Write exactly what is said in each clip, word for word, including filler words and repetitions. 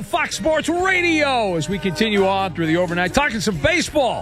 Fox Sports Radio as we continue on through the overnight, talking some baseball.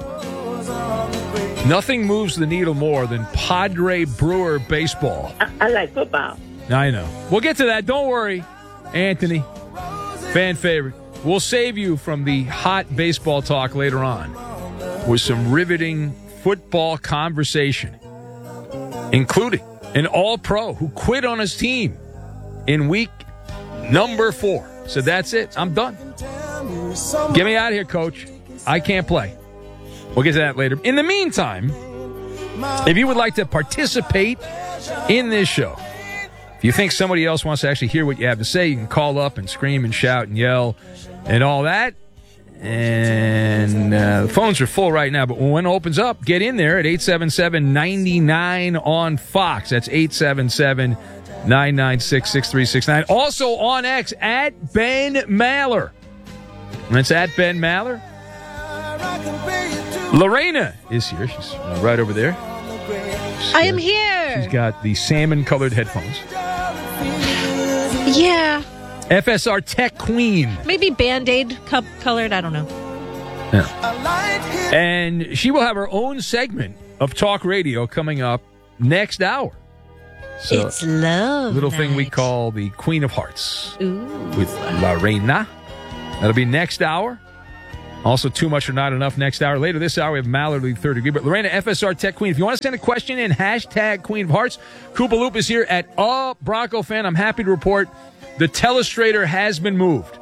Nothing moves the needle more than Padre Brewer baseball. I, I like football. I know. We'll get to that. Don't worry, Anthony. Fan favorite. We'll save you from the hot baseball talk later on with some riveting football conversation, including an all-pro who quit on his team in week number four. So that's it. I'm done. Get me out of here, Coach. I can't play. We'll get to that later. In the meantime, if you would like to participate in this show, if you think somebody else wants to actually hear what you have to say, you can call up and scream and shout and yell and all that. And uh, the phones are full right now, but when one opens up, get in there at eight seven seven, nine nine on Fox. That's eight seven seven, nine nine six, six three six nine. Also on X, at Ben Maller. That's at Ben Maller. Lorena is here. She's uh, right over there. She's, I am here. She's got the salmon-colored headphones. Yeah. F S R Tech Queen. Maybe Band-Aid cup colored. I don't know. Yeah. And she will have her own segment of talk radio coming up next hour. So, it's love little night. thing we call the Queen of Hearts. Ooh. With Lorena. That'll be next hour. Also, Too Much or Not Enough next hour. Later this hour, we have Mallard, the third degree. But Lorena, F S R Tech Queen. If you want to send a question in, hashtag Queen of Hearts. Koopa Loop is here at A Bronco Fan. I'm happy to report the telestrator has been moved.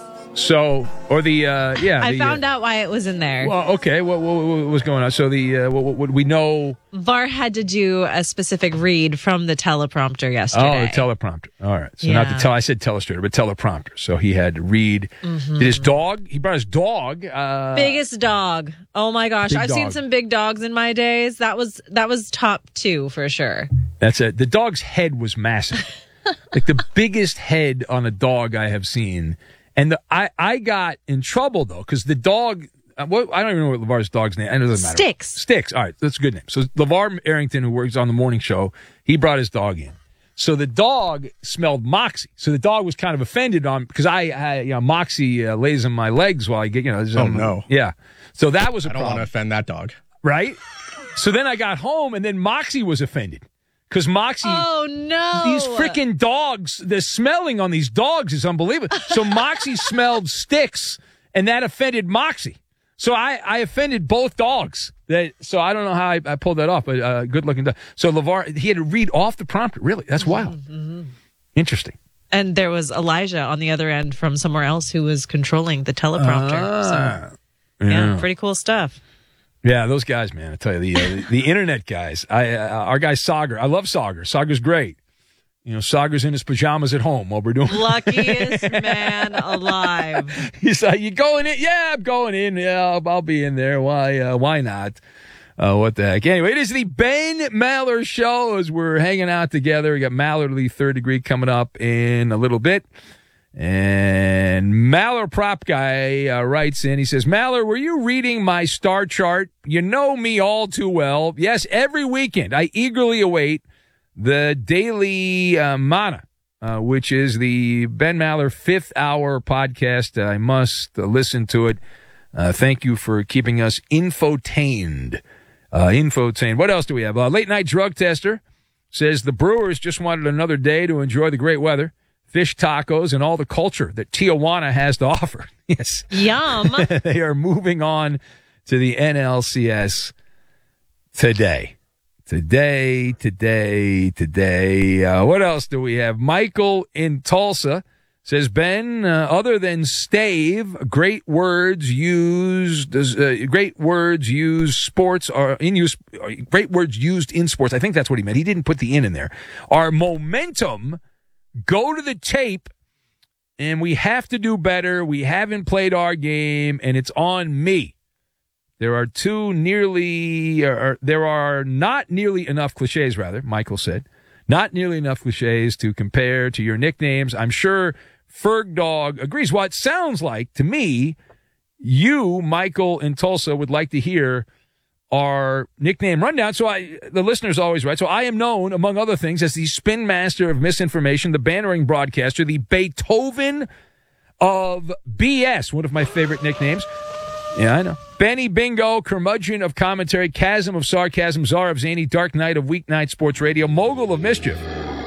So, or the, uh, yeah. I the, found uh, out why it was in there. Well, okay. What, what, what was going on? So, the uh, what, what we know. V A R had to do a specific read from the teleprompter yesterday. Oh, the teleprompter. All right. So, yeah. not the tele, I said telestrator, but teleprompter. So, he had to read. Mm-hmm. Did his dog, he brought his dog. Uh, Biggest dog. Oh, my gosh. Big I've dog. seen some big dogs in my days. That was that was top two for sure. That's it. The dog's head was massive. Like the biggest head on a dog I have seen. And the, I, I got in trouble, though, because the dog, uh, what, I don't even know what LeVar's dog's name. It doesn't matter. Sticks. Sticks. All right. That's a good name. So LeVar Arrington, who works on the morning show, he brought his dog in. So the dog smelled Moxie. So the dog was kind of offended on, because I, I, you know, Moxie uh, lays in my legs while I get, you know. Oh, no. Yeah. So that was a I don't problem. want to offend that dog. Right? So then I got home, and then Moxie was offended. Because Moxie, oh no, these freaking dogs, the smelling on these dogs is unbelievable. So Moxie smelled Sticks, and that offended Moxie. So I, I offended both dogs. That so I don't know how I, I pulled that off, but uh, good looking dog. So LeVar, he had to read off the prompter. Really, that's wild. Mm-hmm. Interesting. And there was Elijah on the other end from somewhere else who was controlling the teleprompter. Ah, so, yeah. yeah, pretty cool stuff. Yeah, those guys, man. I tell you, the uh, the, the internet guys. I uh, our guy Sagar. I love Sagar. Sagar's great. You know, Sagar's in his pajamas at home while we're doing. Luckiest man alive. He's like, "You going in? Yeah, I'm going in. Yeah, I'll, I'll be in there. Why? Uh, why not? Uh, what the heck? Anyway, it is the Ben Maller Show as we're hanging out together. We got Mallard, the third degree, coming up in a little bit. And Maller Prop Guy uh, writes in. He says, Maller, were you reading my star chart? You know me all too well. Yes, every weekend I eagerly await the Daily uh, Mana, uh, which is the Ben Maller fifth hour podcast. I must uh, listen to it. Uh, thank you for keeping us infotained. Uh, infotained. What else do we have? Uh, late night drug tester says the Brewers just wanted another day to enjoy the great weather, fish tacos, and all the culture that Tijuana has to offer. Yes. Yum. They are moving on to the N L C S today. Today, today, today. Uh, what else do we have? Michael in Tulsa says, Ben, uh, other than stave, great words used, uh, great words used sports are in use, uh, great words used in sports. I think that's what he meant. He didn't put the in in there. Are momentum. Go to the tape, and we have to do better. We haven't played our game, and it's on me. There are two nearly, or there are not nearly enough cliches, rather, Michael said. Not nearly enough cliches to compare to your nicknames. I'm sure Ferg Dog agrees. What sounds like, to me, you, Michael in Tulsa, would like to hear our nickname rundown. So I, the listener's always right. So I am known, among other things, as the spin master of misinformation, the bannering broadcaster, the Beethoven of B S, one of my favorite nicknames. Yeah, I know. Benny Bingo, curmudgeon of commentary, chasm of sarcasm, czar of zany, dark knight of weeknight sports radio, mogul of mischief.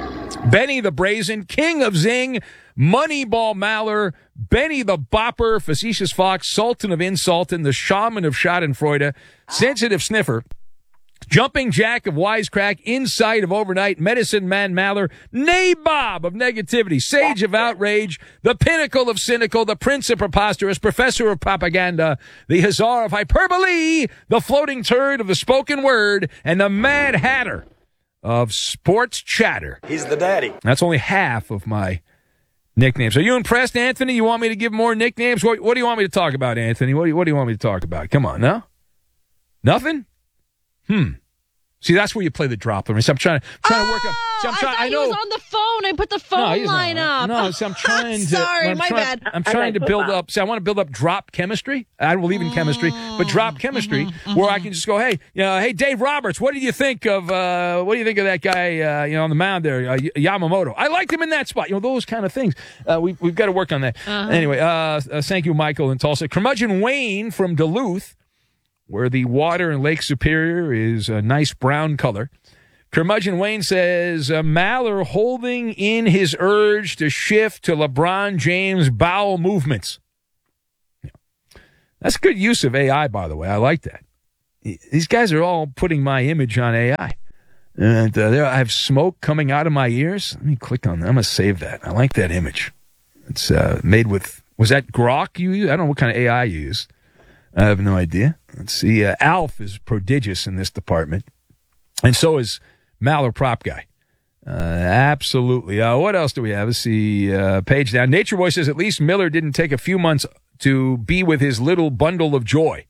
Benny the Brazen, king of zing, Moneyball Maller, Benny the Bopper, facetious fox, sultan of insultin, the shaman of schadenfreude, sensitive sniffer, jumping jack of wisecrack, insight of overnight, medicine man Maller, nabob of negativity, sage of outrage, the pinnacle of cynical, the prince of preposterous, professor of propaganda, the hussar of hyperbole, the floating turd of the spoken word, and the mad hatter of sports chatter. He's the daddy. That's only half of my nicknames. Are you impressed, Anthony? You want me to give more nicknames? What, what do you want me to talk about, Anthony? What do, you, what do you want me to talk about? Come on, no? Nothing? Hmm. See, that's where you play the drop. I'm trying to trying to work up. See, I'm I trying, thought I know. he was on the phone. I put the phone no, he's line not. up. No, see, I'm trying to. Sorry, I'm my trying, bad. I'm trying to build up. See, I want to build up drop chemistry. I don't believe in chemistry, but drop chemistry mm-hmm, where I can just go, hey, you know, hey, Dave Roberts, what do you think of uh, what do you think of that guy, uh, you know, on the mound there, uh, Yamamoto? I liked him in that spot. You know, those kind of things. Uh, we, we've got to work on that. Uh-huh. Anyway, uh, uh, thank you, Michael in Tulsa. Curmudgeon Wayne from Duluth, where the water in Lake Superior is a nice brown color. Curmudgeon Wayne says, uh, Maller holding in his urge to shift to LeBron James' bowel movements. Yeah. That's good use of A I, by the way. I like that. These guys are all putting my image on A I. And uh, there, I have smoke coming out of my ears. Let me click on that. I'm going to save that. I like that image. It's uh, made with, was that Grok you use? I don't know what kind of A I you used. I have no idea. Let's see. Uh, Alf is prodigious in this department. And so is Maller Prop Guy. Uh, absolutely. Uh, what else do we have? Let's see. Uh, page down. Nature Boy says, at least Miller didn't take a few months to be with his little bundle of joy.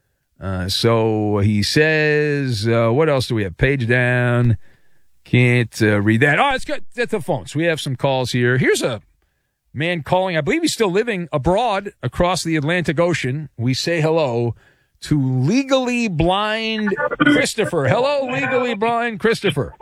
Uh, so he says, uh, what else do we have? Page down. Can't uh, read that. Oh, it's good. That's the phone. So we have some calls here. Here's a man calling. I believe he's still living abroad across the Atlantic Ocean. We say hello to Legally Blind Christopher. Hello, Legally Blind Christopher.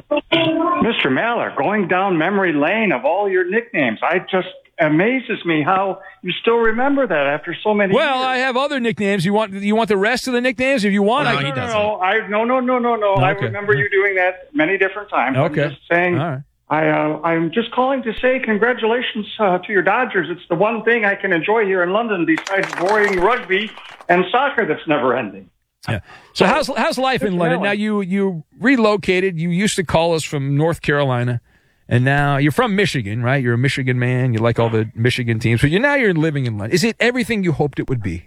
Mister Maller, going down memory lane of all your nicknames. I just amazes me how you still remember that after so many well, years. Well, I have other nicknames. You want you want the rest of the nicknames? If you want, no, I no, can. No, no, I, no, no, no, no, no. Okay. I remember you doing that many different times. Okay. I'm just saying. All right. I, uh, I'm just calling to say congratulations uh, to your Dodgers. It's the one thing I can enjoy here in London besides boring rugby and soccer that's never ending. Yeah. So how's how's life in London? Now you you relocated. You used to call us from North Carolina, and now you're from Michigan, right? You're a Michigan man. You like all the Michigan teams, but you now you're living in London. Is it everything you hoped it would be?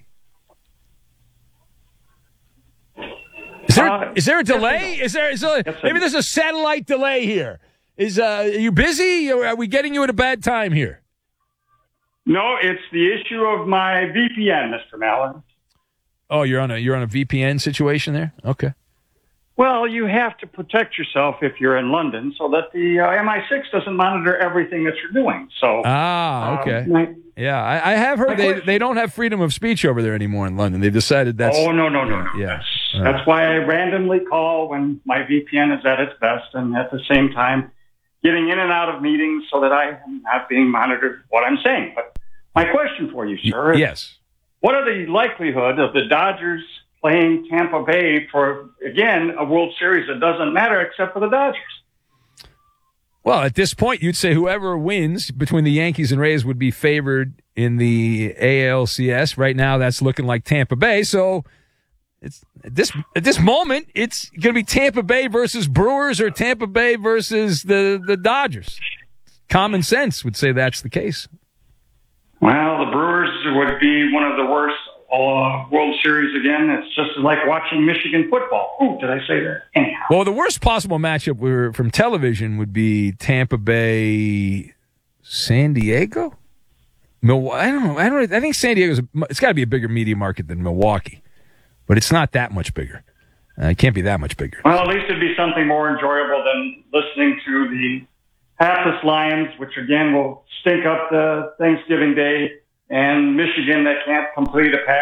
Is there Uh, is there a delay? Is there is there, Yes, maybe there's a satellite delay here? Is uh, are you busy? Or are we getting you at a bad time here? No, it's the issue of my V P N, Mister Maller. Oh, you're on a you're on a V P N situation there? Okay. Well, you have to protect yourself if you're in London so that the uh, M I six doesn't monitor everything that you're doing. So Ah, okay. um, my, Yeah, I, I have heard My they, question- they don't have freedom of speech over there anymore in London. They've decided that's... oh, no, no, no, no. Yeah. That's, All right. that's why I randomly call when my V P N is at its best and at the same time getting in and out of meetings so that I am not being monitored what I'm saying. But my question for you, sir, is Yes. what are the likelihood of the Dodgers playing Tampa Bay for, again, a World Series that doesn't matter except for the Dodgers? Well, at this point, you'd say whoever wins between the Yankees and Rays would be favored in the A L C S. Right now, that's looking like Tampa Bay. So it's at this at this moment, it's going to be Tampa Bay versus Brewers or Tampa Bay versus the, the Dodgers. Common sense would say that's the case. Well, the Brewers would be one of the worst uh, World Series again. It's just like watching Michigan football. Ooh, did I say that? Anyhow. Well, the worst possible matchup were, from television would be Tampa Bay, San Diego. Milwaukee. I don't know. I don't. I think San Diego's. A, it's got to be a bigger media market than Milwaukee, but it's not that much bigger. Uh, it can't be that much bigger. Well, at least it'd be something more enjoyable than listening to the hapless Lions, which again will stink up the Thanksgiving Day, and Michigan that can't complete a pass.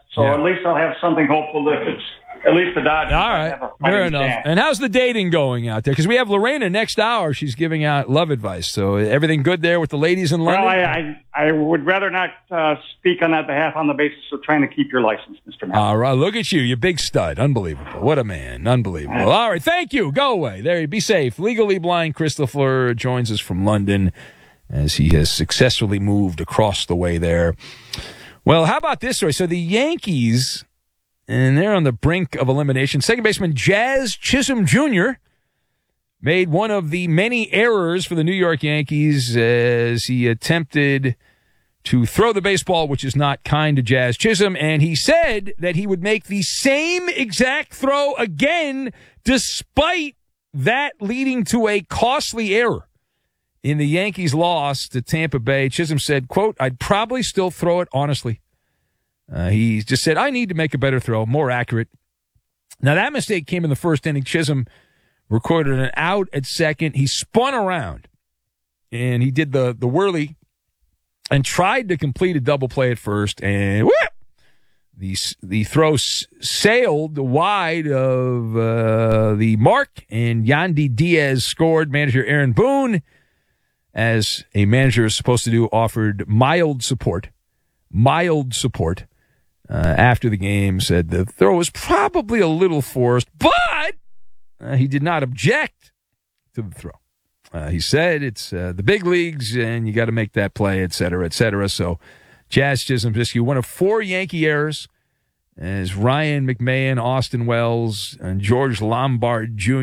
So Yeah. at least I'll have something hopeful if it's at least the Dodgers. All right, have a fair fighting enough. chance. And how's the dating going out there? Because we have Lorena next hour. She's giving out love advice. So everything good there with the ladies in London? Well, I, I, I would rather not uh, speak on that behalf on the basis of trying to keep your license, Mister Matt. All right, look at you. You big stud. Unbelievable. What a man. Unbelievable. All right, thank you. Go away. There, be safe. Legally Blind Chris LaFleur joins us from London as he has successfully moved across the way there. Well, how about this story? So the Yankees, and they're on the brink of elimination. Second baseman Jazz Chisholm Junior made one of the many errors for the New York Yankees as he attempted to throw the baseball, which is not kind to Jazz Chisholm, and he said that he would make the same exact throw again, despite that leading to a costly error. In the Yankees' loss to Tampa Bay, Chisholm said, quote, "I'd probably still throw it honestly." Uh, he just said, "I need to make a better throw, more accurate." Now, that mistake came in the first inning. Chisholm recorded an out at second. He spun around, and he did the, the whirly and tried to complete a double play at first, and whoop, the, the throw s- sailed wide of uh, the mark, and Yandy Diaz scored. Manager Aaron Boone, as a manager is supposed to do, offered mild support. Mild support. Uh, after the game, said the throw was probably a little forced, but uh, he did not object to the throw. Uh, he said it's uh, the big leagues, and you got to make that play, et cetera, et cetera. So Jazz Chisholm Bisky, one of four Yankee errors, as Ryan McMahon, Austin Wells, and George Lombard Junior